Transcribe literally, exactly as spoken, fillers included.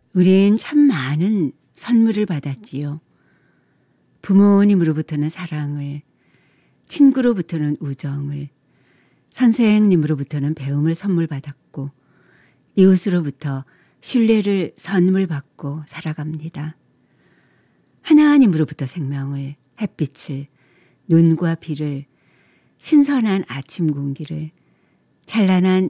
우린 참 많은 선물을 받았지요. 부모님으로부터는 사랑을, 친구로부터는 우정을, 선생님으로부터는 배움을 선물 받았고 이웃으로부터 신뢰를 선물 받고 살아갑니다. 하나님으로부터 생명을, 햇빛을, 눈과 비를, 신선한 아침 공기를, 찬란한